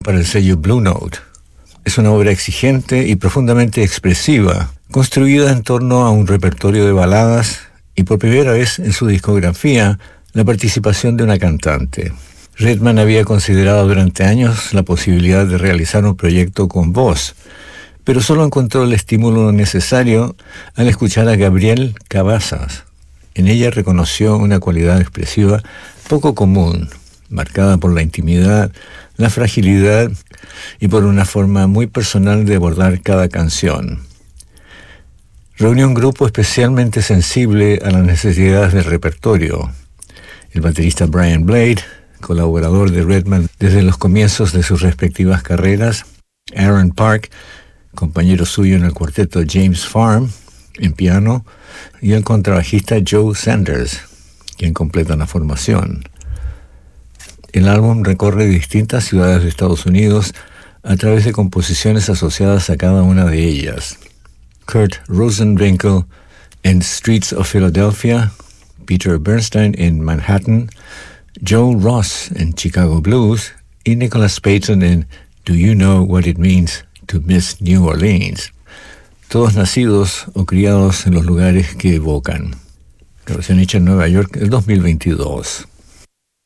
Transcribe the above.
para el sello Blue Note. Es una obra exigente y profundamente expresiva, construida en torno a un repertorio de baladas y por primera vez en su discografía la participación de una cantante. Redman había considerado durante años la posibilidad de realizar un proyecto con voz, pero solo encontró el estímulo necesario al escuchar a Gabrielle Cabezas. En ella reconoció una cualidad expresiva poco común, marcada por la intimidad, la fragilidad y por una forma muy personal de abordar cada canción. Reunió un grupo especialmente sensible a las necesidades del repertorio. El baterista Brian Blade, colaborador de Redman desde los comienzos de sus respectivas carreras, Aaron Park, compañero suyo en el cuarteto James Farm, en piano, y el contrabajista Joe Sanders, quien completa la formación. El álbum recorre distintas ciudades de Estados Unidos a través de composiciones asociadas a cada una de ellas. Kurt Rosenwinkel en Streets of Philadelphia, Peter Bernstein en Manhattan, Joel Ross en Chicago Blues y Nicholas Payton en Do You Know What It Means to Miss New Orleans, todos nacidos o criados en los lugares que evocan. Grabación hecha en Nueva York el 2022.